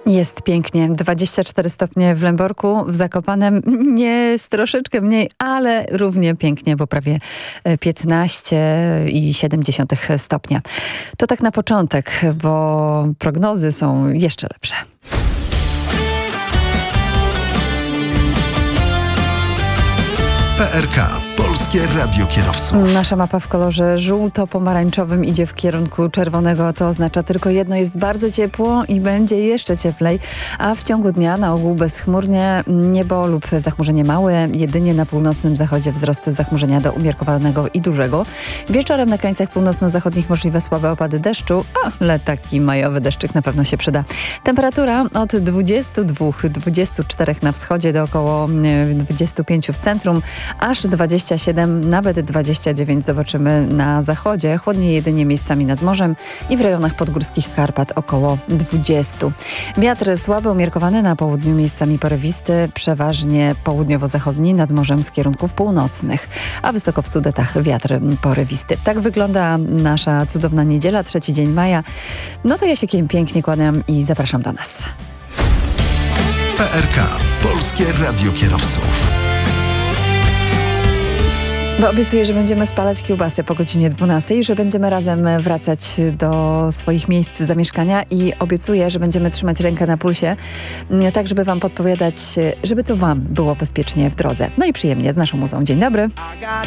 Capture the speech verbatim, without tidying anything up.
Jest pięknie. dwadzieścia cztery stopnie w Lęborku, w Zakopanem nie troszeczkę mniej, ale równie pięknie, bo prawie piętnaście i siedem dziesiątych stopnia. To tak na początek, bo prognozy są jeszcze lepsze. P R K. Polskie Radio Kierowców. Nasza mapa w kolorze żółto-pomarańczowym idzie w kierunku czerwonego. To oznacza tylko jedno, jest bardzo ciepło i będzie jeszcze cieplej, a w ciągu dnia na ogół bezchmurnie, niebo lub zachmurzenie małe, jedynie na północnym zachodzie wzrost zachmurzenia do umiarkowanego i dużego. Wieczorem na krańcach północno-zachodnich możliwe słabe opady deszczu, ale taki majowy deszczyk na pewno się przyda. Temperatura od dwudziestu dwóch do dwudziestu czterech na wschodzie do około dwudziestu pięciu w centrum, aż dwadzieścia siedem, nawet dwadzieścia dziewięć zobaczymy na zachodzie. Chłodniej jedynie miejscami nad morzem i w rejonach podgórskich Karpat około dwudziestu. Wiatr słaby, umiarkowany na południu, miejscami porywisty, przeważnie południowo-zachodni nad morzem z kierunków północnych, a wysoko w Sudetach wiatr porywisty. Tak wygląda nasza cudowna niedziela, trzeci dzień maja. No to ja się pięknie kłaniam i zapraszam do nas. P R K. Polskie Radio Kierowców. Bo obiecuję, że będziemy spalać kiełbasy po godzinie dwunastej, że będziemy razem wracać do swoich miejsc zamieszkania i obiecuję, że będziemy trzymać rękę na pulsie, tak żeby wam podpowiadać, żeby to wam było bezpiecznie w drodze. No i przyjemnie z naszą muzą. Dzień dobry.